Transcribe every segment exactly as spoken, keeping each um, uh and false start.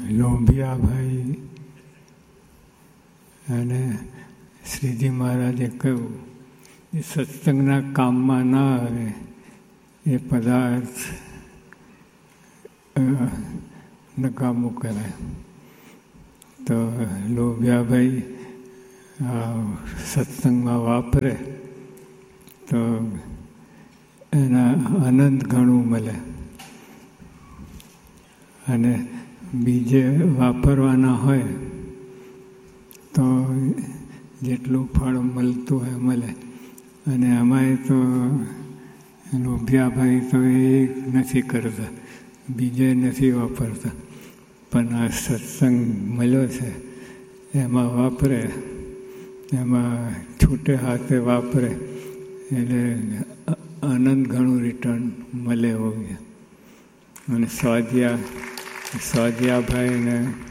લોભિયાભાઈ અને શ્રીજી મહારાજે કહ્યું એ સત્સંગના કામમાં ના આવે એ પદાર્થ નકામું કરાય. તો લોભિયાભાઈ સત્સંગમાં વાપરે તો એના અનંત ઘણું મળે, અને બીજે વાપરવાના હોય તો જેટલું ફળ મળતું હોય મળે. અને અમારે તો લોભિયાભાઈ તો એ નથી કરતા, બીજે નથી વાપરતા, પણ આ સત્સંગ મળ્યો છે એમાં વાપરે, એમાં છૂટે હાથે વાપરે એટલે અનંત ઘણું રિટર્ન મળે હોય. અને સ્વાધ્યા સ્વાધ્યાભાઈને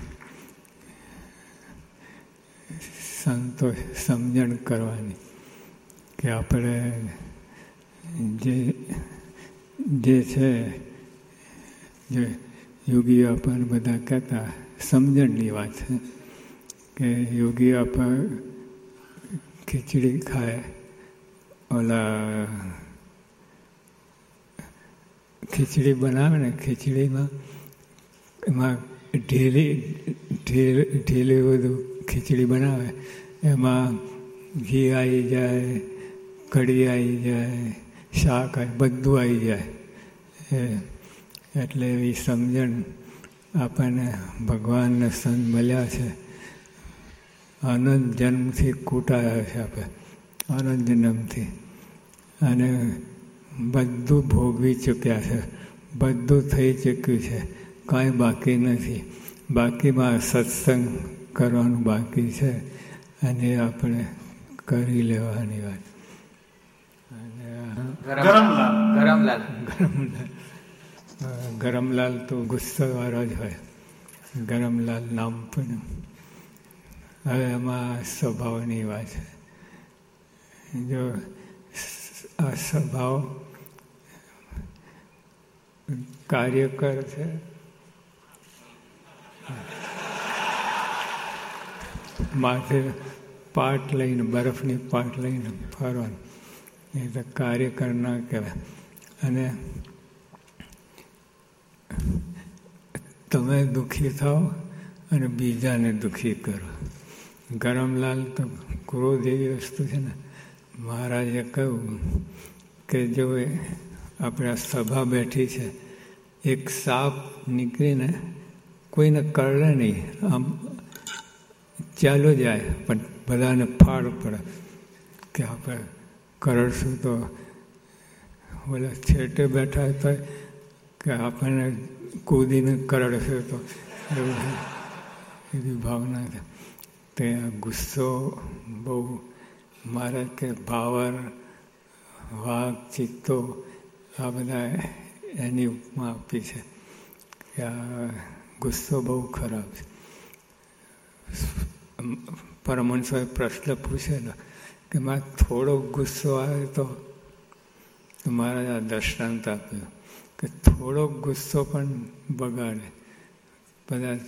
સંતોષ સમજણ કરવાની કે આપણે જે જે છે જે યોગીઓ આપણને બધા કહેતા સમજણની વાત છે કે યોગીઓ આપણે ખીચડી ખાય, ઓલા ખીચડી બનાવે ને, ખીચડીમાં એમાં ઢીલી ઢીલી ઢીલી બધું ખીચડી બનાવે, એમાં ઘી આવી જાય, કઢી આવી જાય, શાક આવી, બધું આવી જાય. એટલે એવી સમજણ આપણને ભગવાનને સંત મળ્યા છે. અનંત જન્મથી કૂટાયા છે આપણે, અનંત જન્મથી, અને બધું ભોગવી ચૂક્યા છે, બધું થઈ ચૂક્યું છે, કાંઈ બાકી નથી. બાકીમાં સત્સંગ કરવાનું બાકી છે, અને આપણે કરી લેવાની વાત. અને ગરમલાલ ગરમલાલ ગરમલાલ ગરમલાલ તો ગુસ્સાવાળો જ હોય, ગરમલાલ નામ પણ. હવે એમાં સ્વભાવની વાત છે. જો આ સ્વભાવ કાર્યકર છે, માથે પાટ લઈને, બરફની પાટ લઈને ફરવાનું, એ તો કાર્યકર ના કહેવાય. અને તમે દુઃખી થાઓ અને બીજાને દુઃખી કરો. ગરમલાલ તો ક્રોધ એવી વસ્તુ છે ને, મહારાજે કહ્યું કે જો આપણે આ સભા બેઠી છે, એક સાપ નીકળીને કોઈને કરડે નહીં, આમ ચાલો જાય, પણ બધાને ફાળ પડે કે આપણે કરડશું તો ઓલા છેટે બેઠા તો કે આપણને કૂદીને કરડશે તો એવું એવી ભાવના છે. તે ગુસ્સો બહુ મારે કે ભાવર, વાઘ, ચિત્તો આ બધા એની ઉપમા આપી છે કે આ ગુસ્સો બહુ ખરાબ છે. પરમહંસોએ પ્રશ્ન પૂછેલો કે મારે થોડો ગુસ્સો આવે તો મારે આ દૃષ્ટાંત આપ્યું કે થોડો ગુસ્સો પણ બગાડે. બધા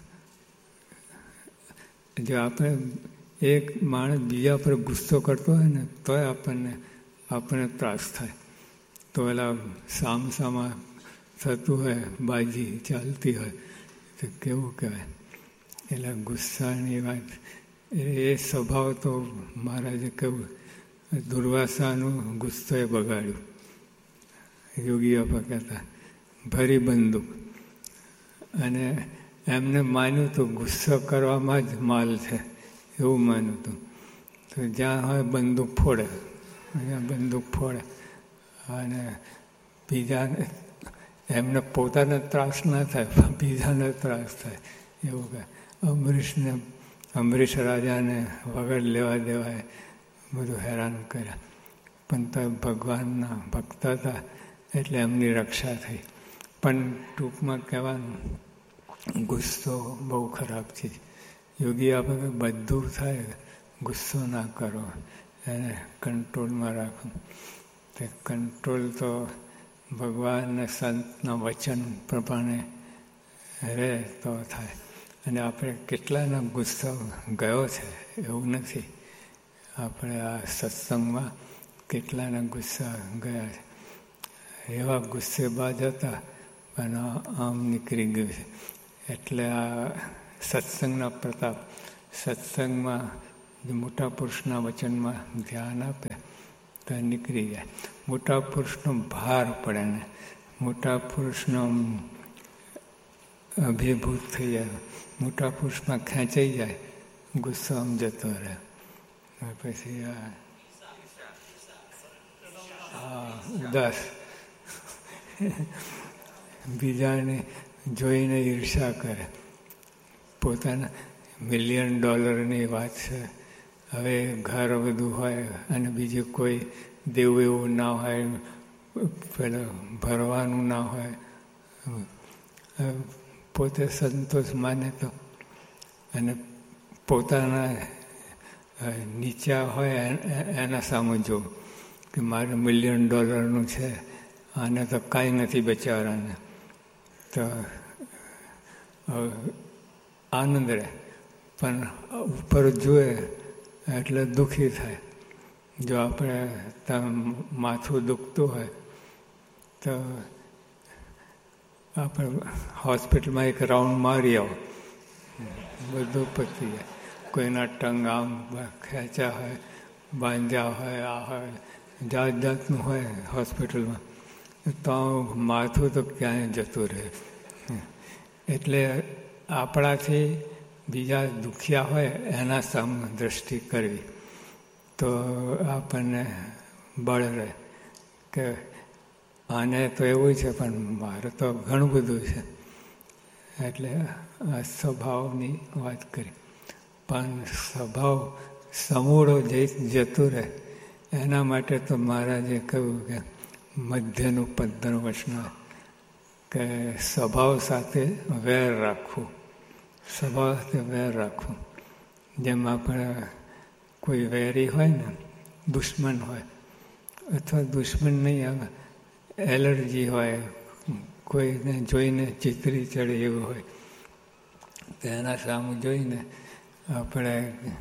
જો આપણે એક માણસ બીજા પર ગુસ્સો કરતો હોય ને તોય આપણને આપણને ત્રાસ થાય. તો એલા સામસામા થતું હોય, બાજી ચાલતી હોય તો કેવું કહેવાય. એટલે ગુસ્સાની વાત એ સ્વભાવ તો મહારાજે કહ્યું, દુર્વાસાનું ગુસ્સોએ બગાડ્યું. યોગીઓ પર કહેતા ભરી બંદૂક, અને એમને માન્યું તો ગુસ્સો કરવામાં જ માલ છે, એવું માન્યું હતું. તો જ્યાં હોય બંદૂક ફોડે, અહીંયા બંદૂક ફોડે, અને બીજાને એમને પોતાને ત્રાસ ના થાય, બીજાને ત્રાસ થાય એવું કહે. અમરીશને અમરીશ રાજાને વગર લેવા દેવાય બધું હેરાન કર્યા, પણ તો ભગવાનના ભક્ત હતા એટલે એમની રક્ષા થઈ. પણ ટૂંકમાં કહેવાનું ગુસ્સો બહુ ખરાબ છે. યોગી આપણે બધું થાય, ગુસ્સો ના કરો, એને કંટ્રોલમાં રાખો. તે કંટ્રોલ તો ભગવાનના સંતના વચન પ્રમાણે રહે તો થાય. અને આપણે કેટલાનો ગુસ્સો ગયો છે એવું નથી. આપણે આ સત્સંગમાં કેટલાના ગુસ્સા ગયા છે. એવા ગુસ્સેબાજ હતા પણ આમ નીકળી ગયું છે. એટલે આ સત્સંગના પ્રતાપ, સત્સંગમાં મોટા પુરુષના વચનમાં ધ્યાન આપે તો નીકળી જાય. મોટા પુરુષનો ભાર પડે ને મોટા પુરુષનો અભિભૂત થઈ જાય, મોટા પુરુષમાં ખેંચાઈ જાય, ગુસ્સો આમ જતો રહે. પછી આ ઉદાસ, બીજાને જોઈને ઈર્ષા કરે. પોતાના મિલિયન ડોલરની વાત છે. હવે ઘર બધું હોય અને બીજું કોઈ દેવું એવું ના હોય, પેલું ભરવાનું ના હોય, પોતે સંતોષ માને તો અને પોતાના નીચા હોય એના સામે જોવું કે મારે મિલિયન ડોલરનું છે, આને તો કાંઈ નથી બચારાને, તો આનંદ રહે. પણ ઉપર જુએ એટલે દુઃખી થાય. જો આપણે માથું દુખતું હોય તો આપણે હોસ્પિટલમાં એક રાઉન્ડ મારી આવો, બધું પતી જાય. કોઈના ટંગ આમ ખેંચ્યા હોય, બાંધ્યા હોય, આ હોય, જાત જાતનું હોય હોસ્પિટલમાં, તો માથું તો ક્યાંય જતું રહે. એટલે આપણાથી બીજા દુખિયા હોય એના સામે દ્રષ્ટિ કરવી તો આપણને બળ રહે કે આને તો એવું છે પણ મારે તો ઘણું બધું છે. એટલે આ સ્વભાવની વાત કરી. પણ સ્વભાવ સમૂળો જઈ જતું રહે એના માટે તો મહારાજે કહ્યું કે મધ્યનું પદ્યનું વચન કે સ્વભાવ સાથે વેર રાખવું, સ્વભાવ સાથે વેર રાખવું. જેમ આપણે કોઈ વેરી હોય ને, દુશ્મન હોય, અથવા દુશ્મન નહીં આવે, એલર્જી હોય, કોઈને જોઈને ચિતરી ચડે એવું હોય, તો એના સામે જોઈને આપણે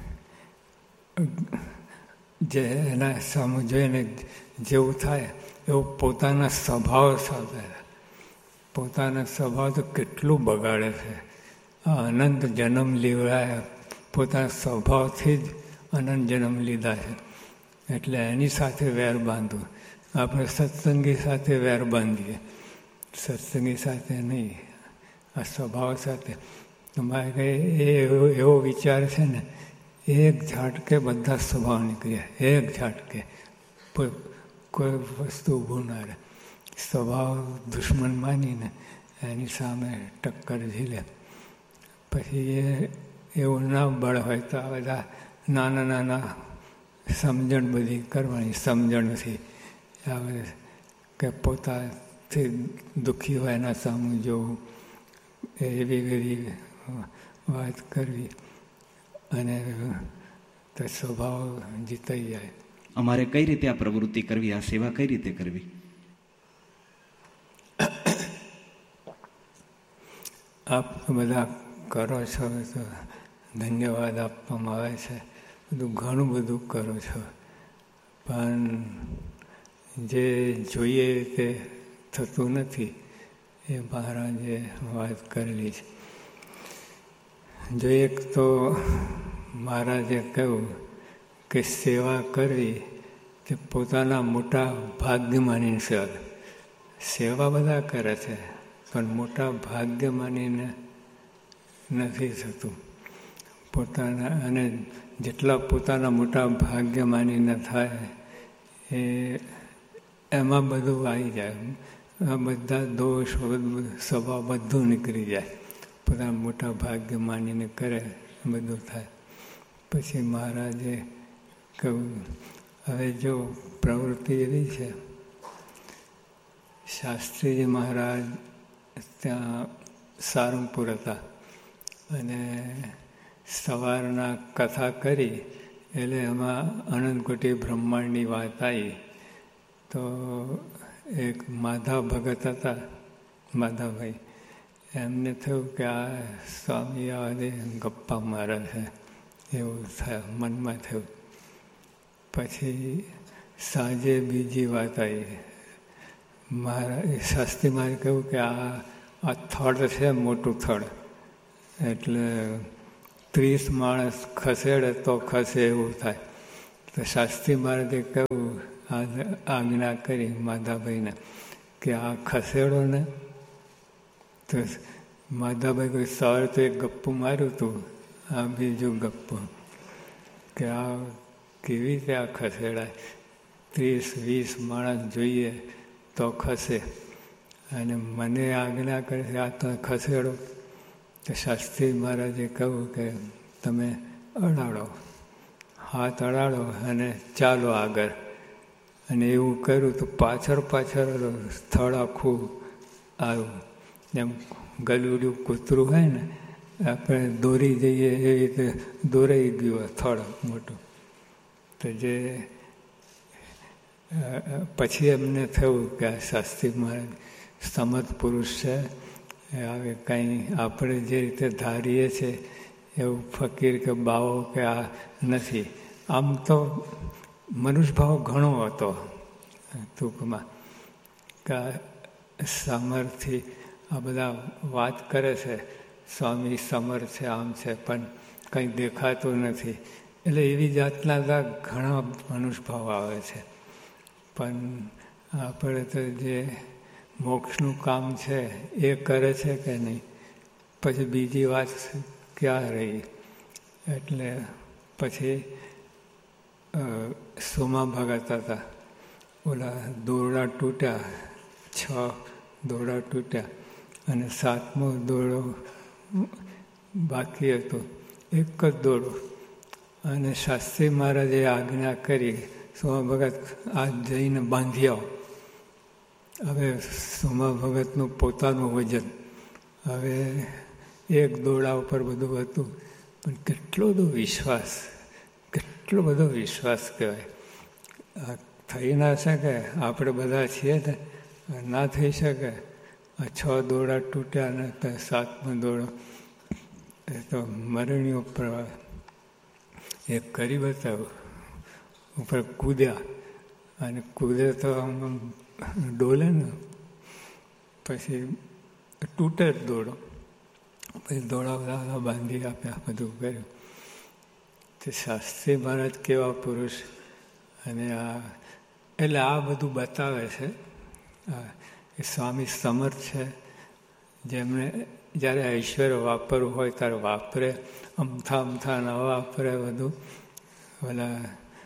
જે એના સામે જોઈને જેવું થાય એવું પોતાના સ્વભાવ સાથે. પોતાના સ્વભાવ તો કેટલું બગાડે છે. આ અનંત જન્મ લેવડાયા પોતાના સ્વભાવથી જ અનંત જન્મ લીધા છે. એટલે એની સાથે વેર બાંધવું. આપણે સત્સંગી સાથે વેર બાંધીએ, સત્સંગી સાથે નહીં, આ સ્વભાવ સાથે. તમારે એ એવો વિચાર છે ને, એક ઝાટકે બધા સ્વભાવ નીકળ્યા, એક ઝાટકે કોઈ વસ્તુ ઊભું ના રહે. સ્વભાવ દુશ્મન માનીને એની સામે ટક્કર ઝીલે. પછી એ એવું ના બળ હોય તો આ બધા નાના નાના સમજણ બધી કરવાની. સમજણથી આવે કે પોતાથી દુઃખી હોય એના સામે જોવું, એવી એવી વાત કરવી અને તો સ્વભાવ જીતાઈ જાય. અમારે કઈ રીતે આ પ્રવૃત્તિ કરવી, આ સેવા કઈ રીતે કરવી? આપ બધા કરો છો તો ધન્યવાદ આપવામાં આવે છે. બધું ઘણું બધું કરો છો, પણ જે જોઈએ તે થતું નથી. એ મહારાજે વાત કરેલી છે. જો એક તો મહારાજે કહ્યું કે સેવા કરવી તે પોતાના મોટા ભાગ્ય માનીને સેવા. સેવા બધા કરે છે પણ મોટા ભાગ્ય માનીને નથી થતું. પોતાના અને જેટલા પોતાના મોટા ભાગ્ય માનીને થાય એ એમાં બધું આવી જાય. આ બધા દોષ સ્વભાવ બધું નીકળી જાય. પોતાના મોટા ભાગ્ય માનીને કરે બધું થાય. પછી મહારાજે કહ્યું હવે જો પ્રવૃત્તિ એવી છે, શાસ્ત્રીજી મહારાજ ત્યાં સારંગપુર હતા અને સવારના કથા કરી એટલે એમાં અનંતકોટી બ્રહ્માંડની વાત આવી. તો એક માધવ ભગત હતા, માધવભાઈ, એમને થયું કે આ સ્વામી આ ગપ્પા મારે છે, એવું થયું મનમાં થયું. પછી સાંજે બીજી વાત આવી. મારા શાસ્ત્રી મારે કહ્યું કે આ આ થડ છે, મોટું થડ, એટલે ત્રીસ માણસ ખસેડે તો ખસે એવું થાય. તો શાસ્ત્રી મહારાજે કહ્યું, આજ્ઞા કરી માધાભાઈને કે આ ખસેડો ને. તો માધાભાઈ કોઈ સવારે તો એક ગપ્પું માર્યું હતું, આ બીજું ગપ્પું કે આ કેવી રીતે આ ખસેડાય, ત્રીસ વીસ માણસ જોઈએ તો ખસે, અને મને આજ્ઞા કરે છે આ તો ખસેડો. તો શાસ્ત્રી મહારાજે કહ્યું કે તમે અડાડો, હાથ અડાડો અને ચાલો આગળ. અને એવું કર્યું તો પાછળ પાછળ સ્થળ આખું આવ્યું. જેમ ગલુડિયું કૂતરું હોય ને, આપણે દોરી જઈએ એવી રીતે દોરાઈ ગયું સ્થળ મોટું. તો જે પછી એમને થયું કે આ શાસ્ત્રી મહારાજ સમર્થ પુરુષ છે, હવે કંઈ આપણે જે રીતે ધારીએ છીએ એવું ફકીર કે બાવો કે આ નથી. આમ તો મનુષ્ય ભાવ ઘણો હતો ટૂંકમાં, કે સમર્થથી આ બધા વાત કરે છે, સ્વામી સમર્થ છે, આમ છે, પણ કંઈ દેખાતું નથી. એટલે એવી જાતના ઘણા મનુષ્ય ભાવ આવે છે. પણ આપણે તો જે મોક્ષનું કામ છે એ કરે છે કે નહીં, પછી બીજી વાત ક્યાં રહી. એટલે પછી સોમા ભગત હતા, ઓલા દોરડા તૂટ્યા, છ દોરડા તૂટ્યા અને સાતમો દોરડો બાકી હતો, એક જ દોરડો. અને શાસ્ત્રી મહારાજે આજ્ઞા કરી, સોમા ભગત આ જઈને બાંધી આવો. હવે સોમા ભગતનું પોતાનું વજન, હવે એક દોરડા ઉપર બધું હતું, પણ કેટલો બધો વિશ્વાસ, કેટલો બધો વિશ્વાસ કહેવાય. આ થઈ ના શકે, આપણે બધા છીએ ને, ના થઈ શકે. આ છ દોરડા તૂટ્યા ને સાતમો દોરડો એ તો મરણી ઉપર એ કરી બતાવ્યું. ઉપર કૂદ્યા અને કૂદે તો આમ ડોલે ને, પછી તૂટે જ દોડો. પછી દોડા બધા બાંધી આપ્યા, બધું કર્યું. તે શાસ્ત્રી મહારાજ કેવા પુરુષ. અને આ એટલે આ બધું બતાવે છે કે સ્વામી સમર્થ છે, જેમને જ્યારે ઐશ્વર્ય વાપરવું હોય ત્યારે વાપરે, અમથા અમથા ન વાપરે બધું. ઓલા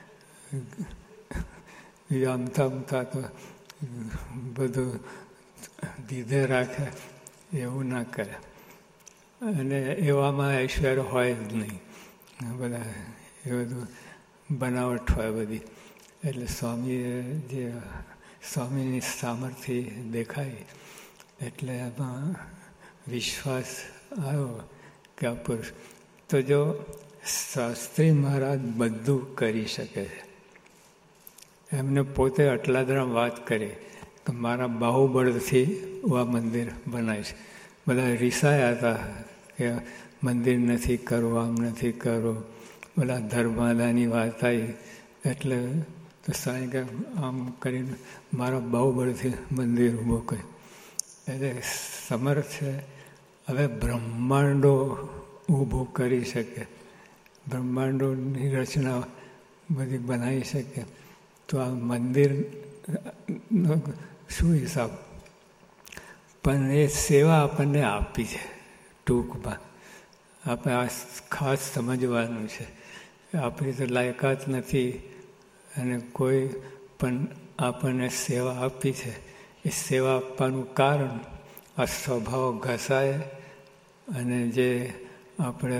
બીજા અમથા અમથા તો બધું દીધે રાખે, એવું ના કરે. અને એવામાં ઐશ્વર્ય હોય જ નહીં, બધા એ બધું બનાવટ હોય બધી. એટલે સ્વામીએ જે સ્વામીની સામર્થ્ય દેખાય, એટલે એમાં વિશ્વાસ આવ્યો કે આ પુરુષ. તો જો શાસ્ત્રી મહારાજ બધું કરી શકે છે, એમને પોતે અટલાદરા વાત કરી કે મારા બાહુબળથી આ મંદિર બનાવીશ. બધા રીસાયા હતા કે મંદિર નથી કરવું, આમ નથી કરવું. બધા ધર્માદાની વાત આવી એટલે તો સાંઈ કે આમ કરીને મારા બાહુબળથી મંદિર ઊભું કર્યું. એટલે સમર્થ છે. હવે બ્રહ્માંડો ઊભું કરી શકે, બ્રહ્માંડોની રચના બધી બનાવી શકે. તો આ મંદિરનો શું હિસાબ? પણ એ સેવા આપણને આપી છે. ટૂંકમાં આપણે આ ખાસ સમજવાનું છે. આપણી તો લાયકાત નથી, અને કોઈ પણ આપણને સેવા આપી છે. એ સેવા આપવાનું કારણ આ સ્વભાવ ઘસાય, અને જે આપણે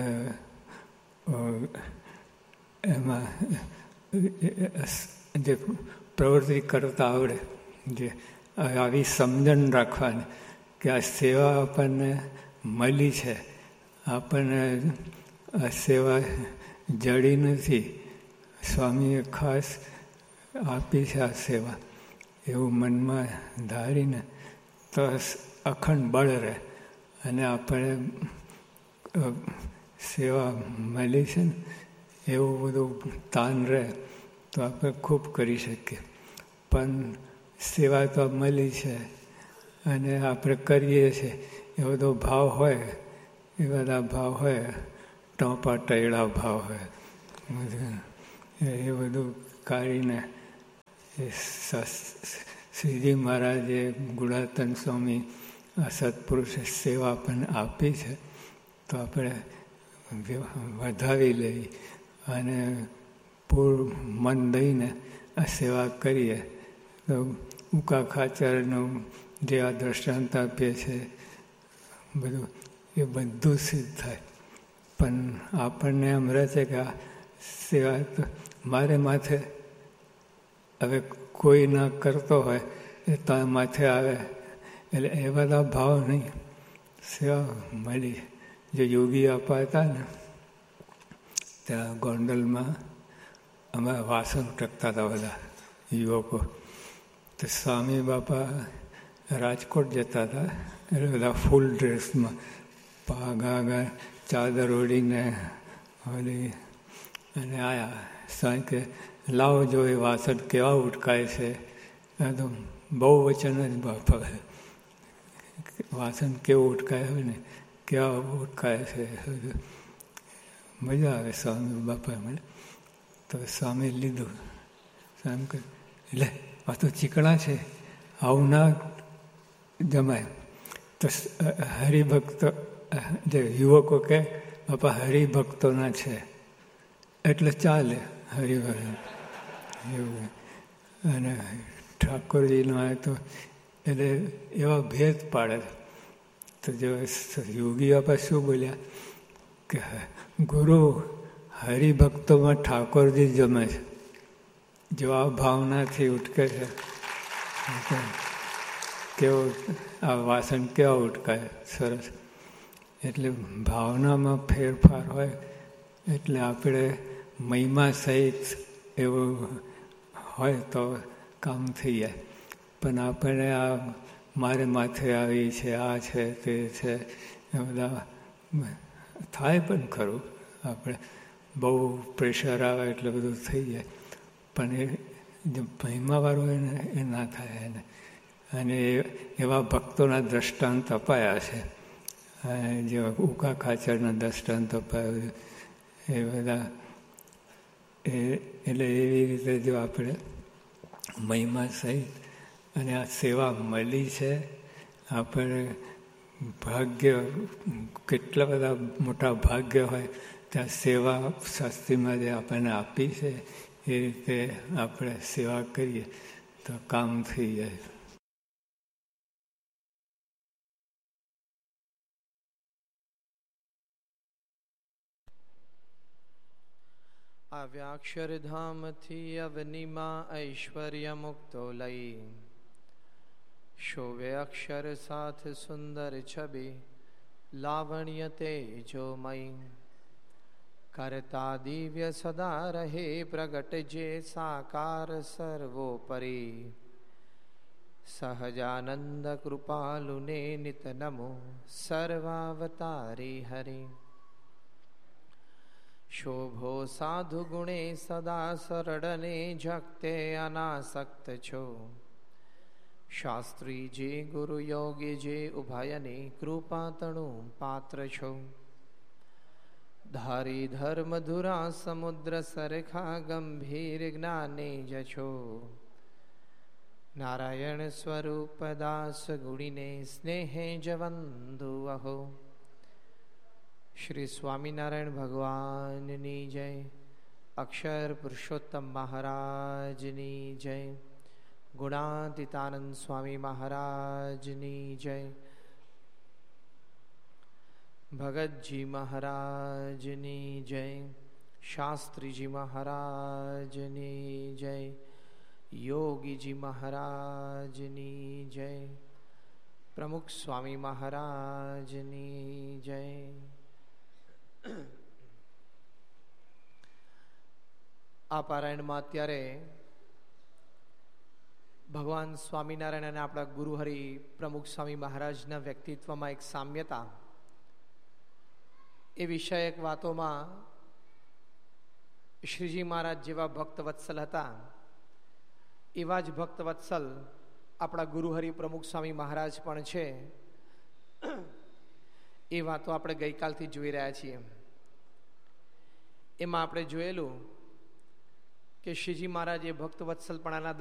એમાં જે પ્રવૃત્તિ કરતા આવડે, જે આવી સમજણ રાખવાની કે આ સેવા આપણને મળી છે, આપણને આ સેવા જડી નથી, સ્વામીએ ખાસ આપી છે આ સેવા, એવું મનમાં ધારીને તો અખંડ બળ રહે. અને આપણે સેવા મળી છે ને એવું બધું તાન રહે તો આપણે ખૂબ કરી શકીએ. પણ સેવા તો મળી છે અને આપણે કરીએ છીએ એ બધો ભાવ હોય, એ બધા ભાવ હોય, ટોપા ટૈડા ભાવ હોય, એ બધું કાઢીને એ શ્રીજી મહારાજે ગુણાતન સ્વામી આ સત્પુરુષે સેવા આપણને આપી છે તો આપણે વધાવી લઈ અને પૂરું મન દઈને આ સેવા કરીએ તો ઉકા ખાચરનું જે આ દ્રષ્ટાંત આપીએ છે બધું એ બધું સિદ્ધ થાય. પણ આપણને એમ રહે છે કે આ સેવા તો મારે માથે, હવે કોઈ ના કરતો હોય એ તો માથે આવે, એટલે એ બધા ભાવ નહીં. સેવા મળી. જે યોગી આપા હતા ને ત્યાં ગોંડલમાં અમે વાસણ ટકતા હતા બધા યુવકો. તો સ્વામી બાપા રાજકોટ જતા હતા એટલે બધા ફૂલ ડ્રેસમાં પાઘા ચાદર ઓઢીને ઓલી અને આવ્યા. સાંઈ કે લાવો જો એ વાસણ કેવા ઉટકાય છે. તો બહુ વચન જ બાપા, વાસણ કેવું ઉટકાય હોય ને કેવા ઉટકાય છે. મજા આવે સ્વામી બાપા મળે તો સ્વામી લીધું. સ્વામી કહે એટલે આ તો ચીકણા છે, આવું ના જમાય. તો હરિભક્તો જે યુવકો કહે બાપા હરિભક્તોના છે એટલે ચાલે હરિભક્ત એવું. અને ઠાકોરજીનો આવે તો એટલે એવા ભેદ પાડે. તો જો યોગી બાપા શું બોલ્યા કે ગુરુ હરિભક્તોમાં ઠાકોરજી જમે છે. જો આ ભાવનાથી ઉટકે છે કેવો આ વાસણ કેવા ઉટકાય સરસ. એટલે ભાવનામાં ફેરફાર હોય એટલે આપણે મહિમા સહિત એવું હોય તો કામ થઈ જાય. પણ આપણે આ મારે માથે આવી છે, આ છે, તે છે, એ બધા થાય પણ ખરું. આપણે બહુ પ્રેશર આવે એટલે બધું થઈ જાય. પણ એ જે મહિમાવાળું હોય ને એ ના થાય એને. અને એવા ભક્તોના દ્રષ્ટાંત અપાયા છે. જે ઉકા ખાચરના દ્રષ્ટાંત અપાયા એ બધા એ એટલે એવી રીતે જો આપણે મહિમા સહિત અને આ સેવા મળી છે. આપણે ભાગ્ય કેટલા બધા મોટા ભાગ્ય હોય ત્યાં સેવા શાસ્ત્રીમાં જે આપણને આપી છે એ રીતે આપણે સેવા કરીએ તો કામ થઈ જાય. આવ્યા અક્ષરધામથી અવનીમાં ઐશ્વર્ય મુક્તો લઈ, શોભે અક્ષર સાથ સુંદર છબી લાવણ્ય તેજોમય. કરતા દિવ્ય સદા રહે પ્રગટ જે સાકાર સર્વોપરી. સહજાનંદ કૃપાલુને નિત નમો સર્વાવતારી હરિ. શોભો સાધુ ગુણે સદા સરળને જગતે અનાસક્ત છો. શાસ્ત્રીજી ગુરુ યોગી જે ઉભયને કૃપા તણું પાત્ર છો. ધારી ધર્મ ધુરા સમુદ્ર સરખા ગંભીર જ્ઞાને જ છો. નારાયણ સ્વરૂપ દાસ ગુણીને સ્નેહે જવંદુ અહો. શ્રી સ્વામિનારાયણ ભગવાનની જય. અક્ષર પુરુષોત્તમ મહારાજની જય. ગુણાતીતાનંદ સ્વામી મહારાજની જય. ભગતજી મહારાજની જય. શાસ્ત્રીજી મહારાજની જય. યોગીજી મહારાજની જય. પ્રમુખ સ્વામી મહારાજની જય. આ પારાયણમાં અત્યારે ભગવાન સ્વામિનારાયણ અને આપણા ગુરુહરિ પ્રમુખ સ્વામી મહારાજના વ્યક્તિત્વમાં એક સામ્યતા, એ વિષયક વાતોમાં શ્રીજી મહારાજ જેવા ભક્તવત્સલ હતા, એવા જ ભક્તવત્સલ આપણા ગુરુહરિ પ્રમુખ સ્વામી મહારાજ પણ છે. એ વાતો આપણે ગઈકાલથી જોઈ રહ્યા છીએ. એમાં આપણે જોયેલું કે શ્રીજી મહારાજ એ ભક્તવત્સલપણાના